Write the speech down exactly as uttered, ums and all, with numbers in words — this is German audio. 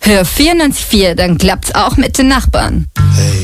Hör vierundneunzig Komma vier, dann klappt's auch mit den Nachbarn. Hey.